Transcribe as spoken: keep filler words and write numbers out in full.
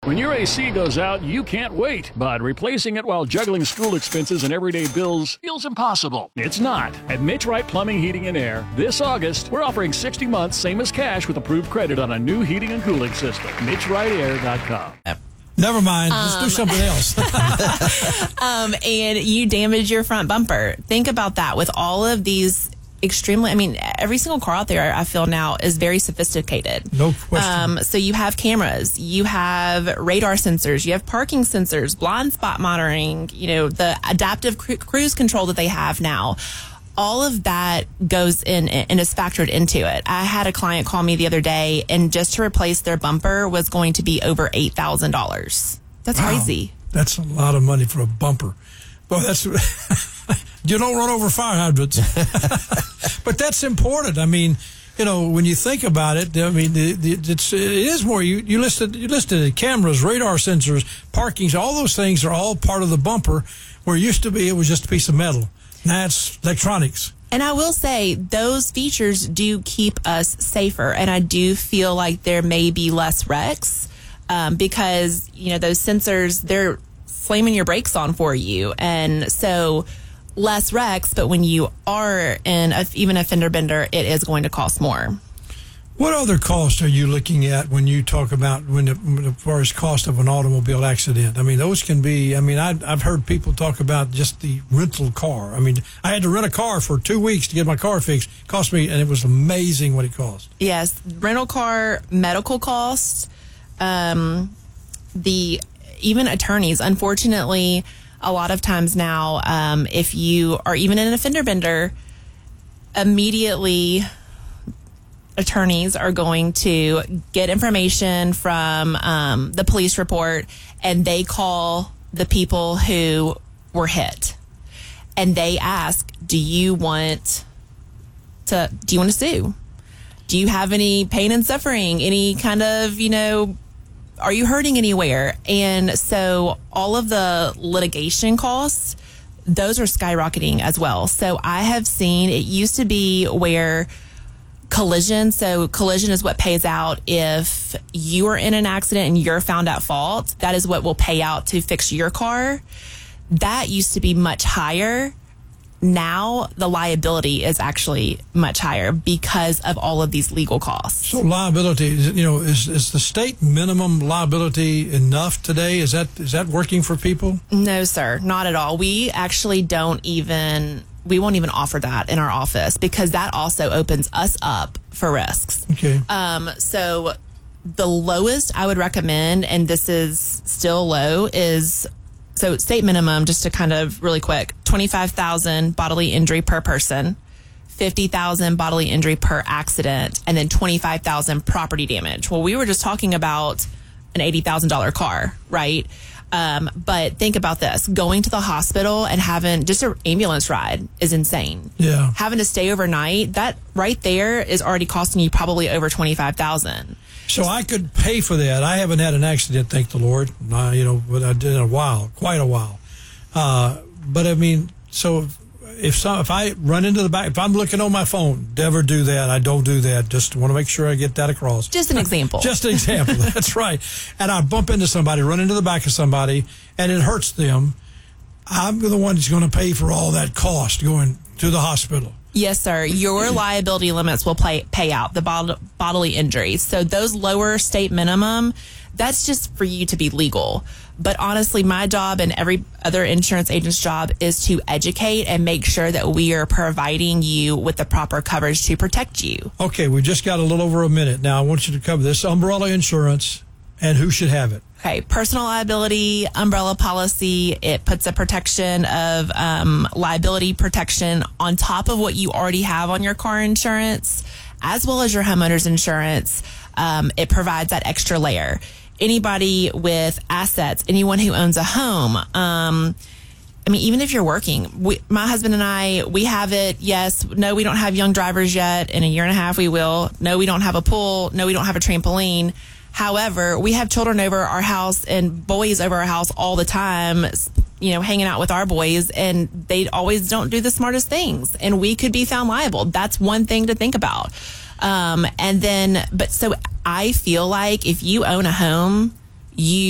When your A C goes out, you can't wait, but replacing it while juggling school expenses and everyday bills feels impossible. It's not. At Mitch Wright Plumbing, Heating, and Air, this August, we're offering sixty months, same as cash, with approved credit on a new heating and cooling system. Mitch Wright Air dot com. Never mind. Let's um, do something else. um, and you damage your front bumper. Think about that with all of these extremely, I mean, every single car out there, I feel now, is very sophisticated. No question. Um, so you have cameras, you have radar sensors, you have parking sensors, blind spot monitoring, you know, the adaptive cru- cruise control that they have now. All of that goes in and is factored into it. I had a client call me the other day, and just to replace their bumper was going to be over eight thousand dollars. That's wow. crazy. That's a lot of money for a bumper. Well, that's... You don't run over fire hydrants. But that's important. I mean, you know, when you think about it, I mean, the, the, it's, it is more. You, you listed you listed cameras, radar sensors, parkings, all those things are all part of the bumper, where it used to be it was just a piece of metal. Now it's electronics. And I will say those features do keep us safer. And I do feel like there may be less wrecks um, because, you know, those sensors, they're slamming your brakes on for you. And so less wrecks, but when you are in a, even a fender bender, it is going to cost more. What other costs are you looking at when you talk about when, the, when as far as cost of an automobile accident? I mean, those can be, I mean, I, I've heard people talk about just the rental car. I mean, I had to rent a car for two weeks to get my car fixed. It cost me, and it was amazing what it cost. Yes, rental car, medical costs, um, the even attorneys. Unfortunately, a lot of times now, um, if you are even in a fender bender, immediately attorneys are going to get information from um, the police report, and they call the people who were hit, and they ask, "Do you want to? Do you want to sue? Do you have any pain and suffering? Any kind of, you know?" Are you hurting anywhere? And so all of the litigation costs, those are skyrocketing as well. So I have seen, it used to be where collision, so collision is what pays out if you are in an accident and you're found at fault. That is what will pay out to fix your car. That used to be much higher. Now the liability is actually much higher because of all of these legal costs. So liability, you know, is is the state minimum liability enough today? Is that is that working for people? No, sir, not at all. We actually don't even, we won't even offer that in our office because that also opens us up for risks. Okay. Um. So the lowest I would recommend, and this is still low, is so state minimum, just to kind of really quick, twenty-five thousand bodily injury per person, fifty thousand bodily injury per accident, and then twenty-five thousand property damage. Well, we were just talking about an eighty thousand dollars car, right? Um, but think about this. Going to the hospital and having just an ambulance ride is insane. Yeah. Having to stay overnight, that right there is already costing you probably over twenty-five thousand dollars. So I could pay for that. I haven't had an accident, thank the Lord. Uh, you know, but I did in a while, quite a while. Uh, but I mean, so if some, if I run into the back, if I'm looking on my phone, never do that. I don't do that. Just want to make sure I get that across. Just an example. Just an example. That's right. And I bump into somebody, run into the back of somebody, and it hurts them. I'm the one that's going to pay for all that cost going to the hospital. Yes, sir. Your liability limits will pay, pay out the bod- bodily injuries. So those lower state minimum, that's just for you to be legal. But honestly, my job and every other insurance agent's job is to educate and make sure that we are providing you with the proper coverage to protect you. Okay, we just got a little over a minute. Now, I want you to cover this umbrella insurance and who should have it. Okay, personal liability, umbrella policy, it puts a protection of um, liability protection on top of what you already have on your car insurance, as well as your homeowner's insurance. Um, it provides that extra layer. Anybody with assets, anyone who owns a home, um, I mean, even if you're working, we, my husband and I, we have it. Yes. No, we don't have young drivers yet. In a year and a half, we will. No, we don't have a pool. No, we don't have a trampoline. However, we have children over our house and boys over our house all the time, you know, hanging out with our boys, and they always don't do the smartest things, and we could be found liable. That's one thing to think about. Um, and then, but so I feel like if you own a home, you